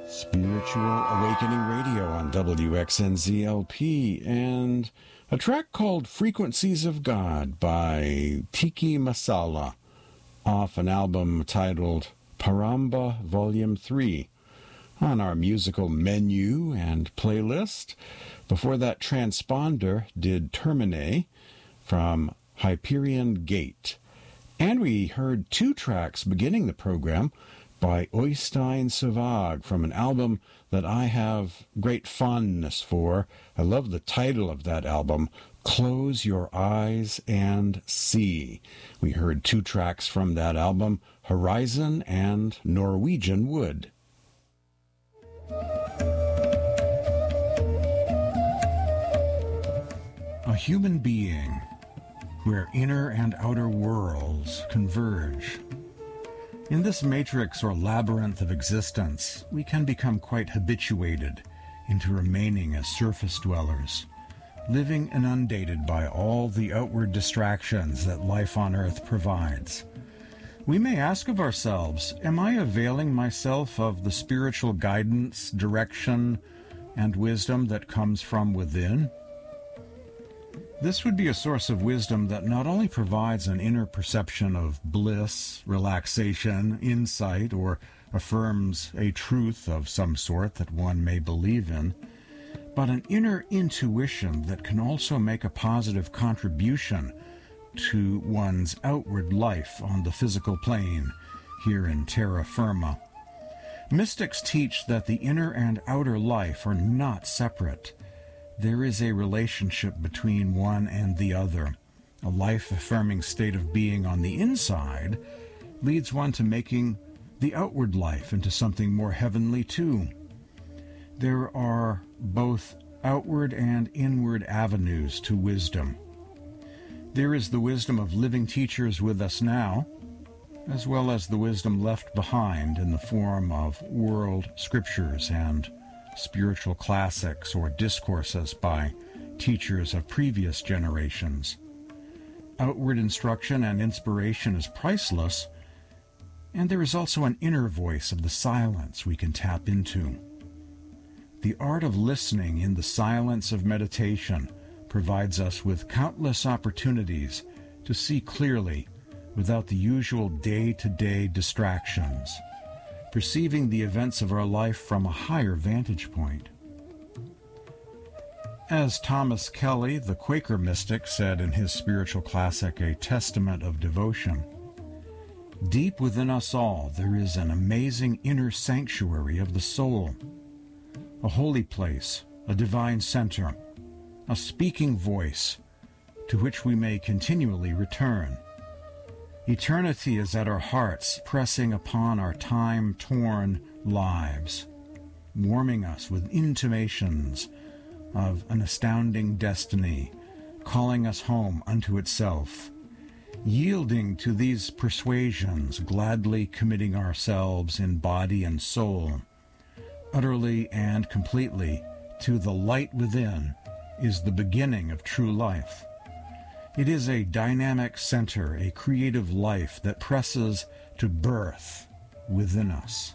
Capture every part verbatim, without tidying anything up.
Spiritual Awakening Radio on W X N Z L P, and a track called Frequencies of God by Tiki Masala, off an album titled Paramba Volume three, on our musical menu and playlist. Before that, Transponder did Termine from Hyperion Gate. And we heard two tracks beginning the program by Oystein Savag from an album that I have great fondness for. I love the title of that album, Close Your Eyes and See. We heard two tracks from that album, Horizon and Norwegian Wood. A human being where inner and outer worlds converge. In this matrix or labyrinth of existence, we can become quite habituated into remaining as surface dwellers, living inundated by all the outward distractions that life on earth provides. We may ask of ourselves, am I availing myself of the spiritual guidance, direction, and wisdom that comes from within? This would be a source of wisdom that not only provides an inner perception of bliss, relaxation, insight, or affirms a truth of some sort that one may believe in, but an inner intuition that can also make a positive contribution to one's outward life on the physical plane here in terra firma. Mystics teach that the inner and outer life are not separate. There is a relationship between one and the other. A life-affirming state of being on the inside leads one to making the outward life into something more heavenly too. There are both outward and inward avenues to wisdom. There is the wisdom of living teachers with us now, as well as the wisdom left behind in the form of world scriptures and spiritual classics or discourses by teachers of previous generations. Outward instruction and inspiration is priceless, and there is also an inner voice of the silence we can tap into. The art of listening in the silence of meditation provides us with countless opportunities to see clearly without the usual day-to-day distractions, perceiving the events of our life from a higher vantage point. As Thomas Kelly, the Quaker mystic, said in his spiritual classic, A Testament of Devotion, deep within us all there is an amazing inner sanctuary of the soul, a holy place, a divine center, a speaking voice to which we may continually return. Eternity is at our hearts, pressing upon our time-torn lives, warming us with intimations of an astounding destiny, calling us home unto itself. Yielding to these persuasions, gladly committing ourselves in body and soul, utterly and completely to the light within, is the beginning of true life. It is a dynamic center, a creative life that presses to birth within us.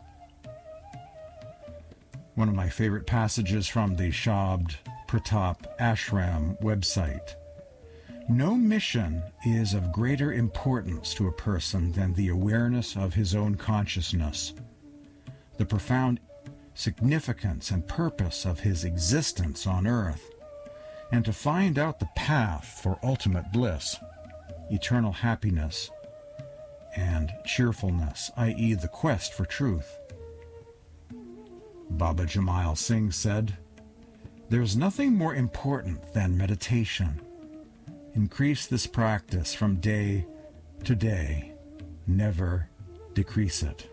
One of my favorite passages from the Shabd Pratap Ashram website. No mission is of greater importance to a person than the awareness of his own consciousness, the profound significance and purpose of his existence on earth, and to find out the path for ultimate bliss, eternal happiness, and cheerfulness, that is the quest for truth. Baba Jamal Singh said, "There's nothing more important than meditation. Increase this practice from day to day. Never decrease it."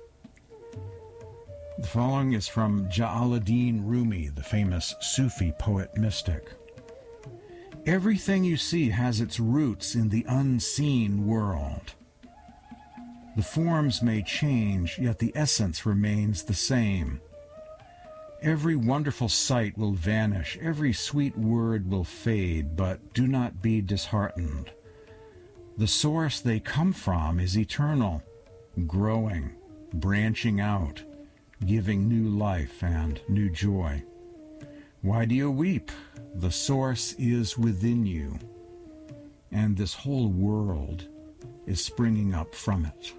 The following is from Jalaluddin Rumi, the famous Sufi poet mystic. Everything you see has its roots in the unseen world. The forms may change, yet the essence remains the same. Every wonderful sight will vanish, every sweet word will fade, but do not be disheartened. The source they come from is eternal, growing, branching out, giving new life and new joy. Why do you weep? The source is within you, and this whole world is springing up from it.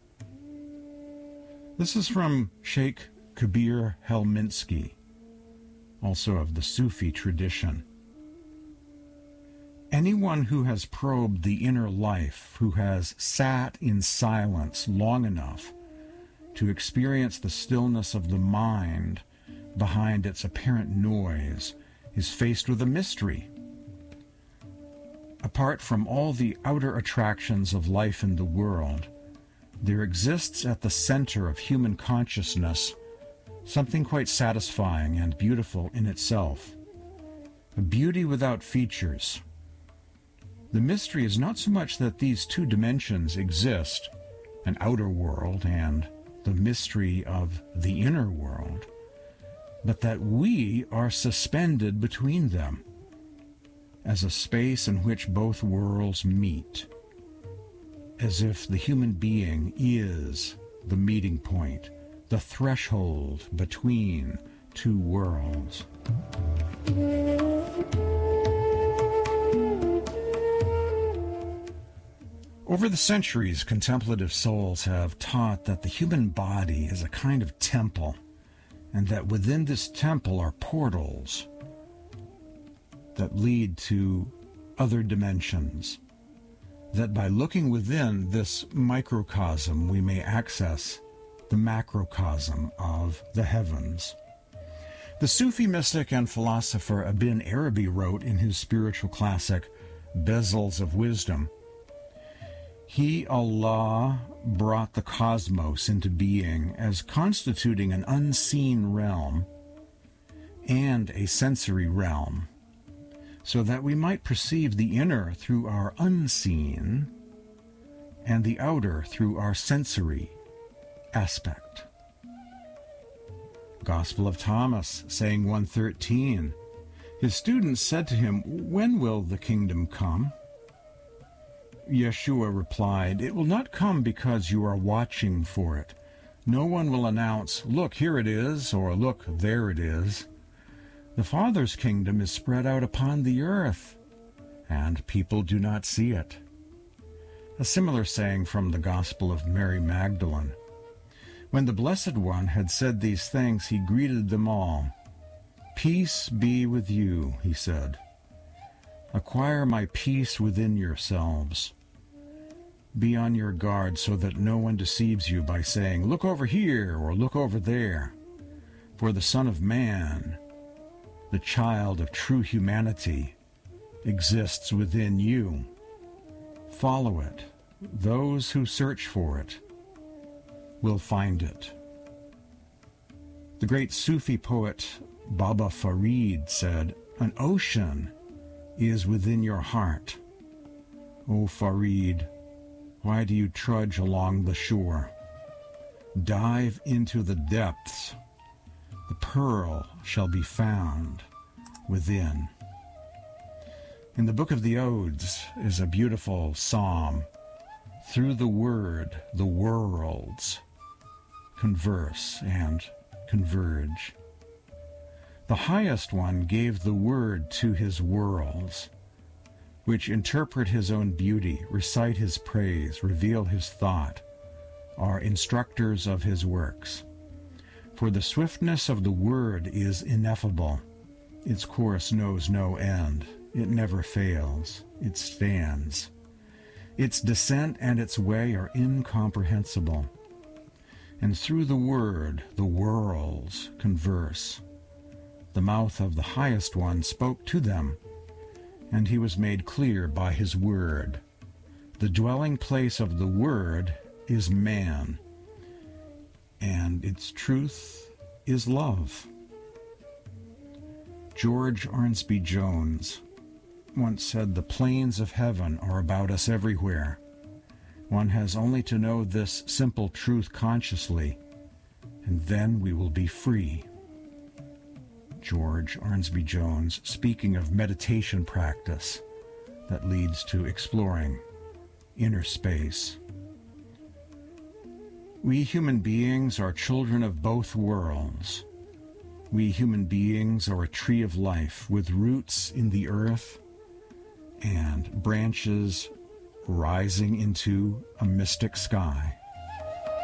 This is from Sheikh Kabir Helminski, also of the Sufi tradition. Anyone who has probed the inner life, who has sat in silence long enough to experience the stillness of the mind behind its apparent noise, is faced with a mystery. Apart from all the outer attractions of life in the world, there exists at the center of human consciousness something quite satisfying and beautiful in itself, a beauty without features. The mystery is not so much that these two dimensions exist, an outer world and the mystery of the inner world, but that we are suspended between them as a space in which both worlds meet, as if the human being is the meeting point, the threshold between two worlds. Over the centuries, contemplative souls have taught that the human body is a kind of temple, and that within this temple are portals that lead to other dimensions, that by looking within this microcosm we may access the macrocosm of the heavens. The Sufi mystic and philosopher Ibn Arabi wrote in his spiritual classic, Bezels of Wisdom, He, Allah, brought the cosmos into being as constituting an unseen realm and a sensory realm, so that we might perceive the inner through our unseen and the outer through our sensory aspect. Gospel of Thomas, saying one thirteen, his students said to him, When will the kingdom come? Yeshua replied, It will not come because you are watching for it. No one will announce, Look, here it is, or look, there it is. The Father's kingdom is spread out upon the earth, and people do not see it. A similar saying from the Gospel of Mary Magdalene. When the Blessed One had said these things, he greeted them all. Peace be with you, he said. Acquire my peace within yourselves. Be on your guard so that no one deceives you by saying, Look over here or look over there. For the Son of Man, the child of true humanity, exists within you. Follow it. Those who search for it will find it. The great Sufi poet Baba Farid said, An ocean is within your heart. O Farid, why do you trudge along the shore? Dive into the depths. The pearl shall be found within. In the book of the Odes is a beautiful psalm. Through the word, the worlds converse and converge. The highest one gave the word to his worlds, which interpret his own beauty, recite his praise, reveal his thought, are instructors of his works. For the swiftness of the word is ineffable. Its course knows no end. It never fails. It stands. Its descent and its way are incomprehensible. And through the word, the worlds converse. The mouth of the highest one spoke to them, and he was made clear by his word. The dwelling place of the word is man, and its truth is love. George Arnsby Jones once said, The plains of heaven are about us everywhere. One has only to know this simple truth consciously, and then we will be free. George Arnsby Jones, speaking of meditation practice that leads to exploring inner space. We human beings are children of both worlds. We human beings are a tree of life with roots in the earth and branches rising into a mystic sky.